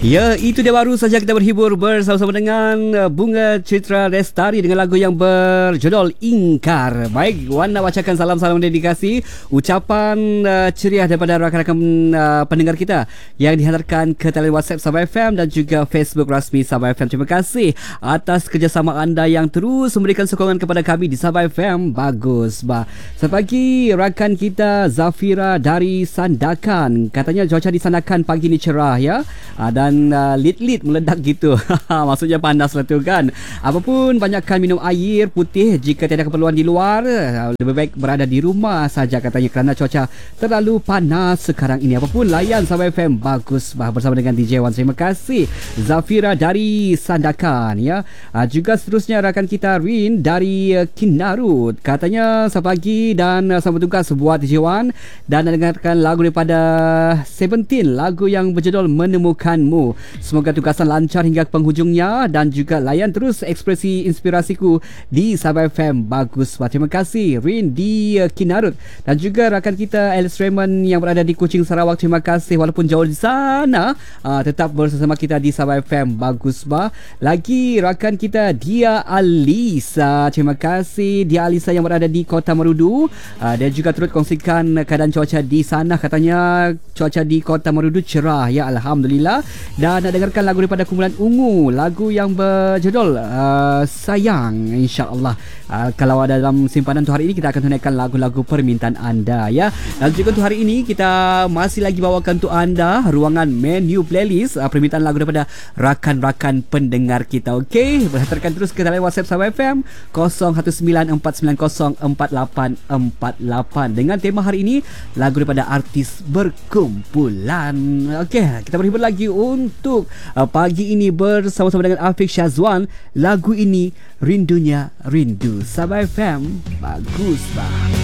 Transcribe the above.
Ya, itu dia baru saja kita berhibur bersama-sama dengan Bunga Citra Lestari dengan lagu yang berjudul Ingkar. Baik, Wan nak bacakan salam-salam dedikasi, ucapan ceria daripada rakan-rakan pendengar kita yang dihantarkan ke talian WhatsApp Sabah FM dan juga Facebook rasmi Sabah FM. Terima kasih atas kerjasama anda yang terus memberikan sokongan kepada kami di Sabah FM. Bagus, bah. Selamat pagi rakan kita Zafira dari Sandakan. Katanya cuaca di Sandakan pagi ni cerah ya. Dan lit-lit meledak gitu. Maksudnya panas lah tu kan. Apapun, banyakkan minum air putih jika tiada keperluan di luar. Lebih baik berada di rumah saja katanya kerana cuaca terlalu panas sekarang ini. Apapun, layan Sabah FM. Bagus bersama dengan DJ Wan. Terima kasih Zafira dari Sandakan ya. Juga seterusnya rakan kita Rin dari Kinarut. Katanya selamat pagi dan selamat tugas buat DJ Wan. Dan dengarkan lagu daripada Seventeen, lagu yang berjudul Menemukanmu. Semoga tugasan lancar hingga penghujungnya dan juga layan terus ekspresi inspirasiku di Sabah FM. Bagus. Terima kasih Rin di Kinarut. Dan juga rakan kita Alice Raymond yang berada di Kuching, Sarawak. Terima kasih walaupun jauh di sana, tetap bersama kita di Sabah FM. Bagus bah. Lagi rakan kita Dia Alisa. Terima kasih Dia Alisa yang berada di Kota Marudu. Dia juga turut kongsikan keadaan cuaca di sana. Katanya cuaca di Kota Marudu cerah ya, alhamdulillah. Dan nak dengarkan lagu daripada kumpulan Ungu, lagu yang berjudul Sayang, insya-Allah. Kalau ada dalam simpanan untuk hari ini, kita akan tunaikan lagu-lagu permintaan anda ya. Dan juga untuk hari ini kita masih lagi bawakan untuk anda ruangan menu playlist permintaan lagu daripada rakan-rakan pendengar kita. Okey, berhantarkan terus ke talian WhatsApp Sabah FM 0194904848 dengan tema hari ini lagu daripada artis berkumpulan. Okey, kita berhibur lagi untuk pagi ini bersama-sama dengan Afiq Syazwan. Lagu ini Rindunya Rindu. Sabah FM. Bagus bah.